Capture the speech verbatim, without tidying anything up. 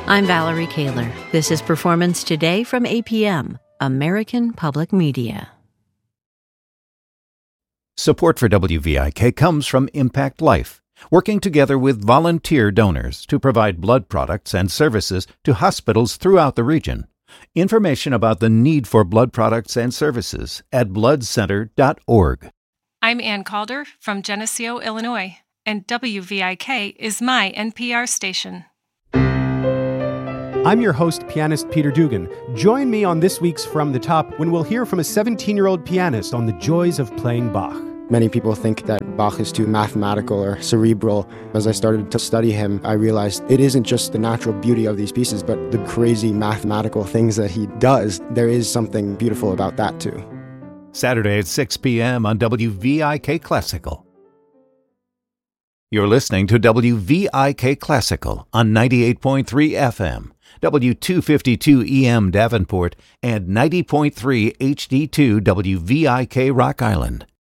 I'm Valerie Kaler. This is Performance Today from A P M, American Public Media. Support for W V I K comes from Impact Life, working together with volunteer donors to provide blood products and services to hospitals throughout the region. Information about the need for blood products and services at blood center dot org. I'm Ann Calder from Geneseo, Illinois, and W V I K is my N P R station. I'm your host, pianist Peter Dugan. Join me on this week's From the Top when we'll hear from a seventeen-year-old pianist on the joys of playing Bach. Many people think that Bach is too mathematical or cerebral. As I started to study him, I realized it isn't just the natural beauty of these pieces, but the crazy mathematical things that he does. There is something beautiful about that, too. Saturday at six p.m. on W V I K Classical. You're listening to W V I K Classical on ninety-eight point three F M, W two fifty-two E M Davenport, and ninety point three H D two W V I K Rock Island.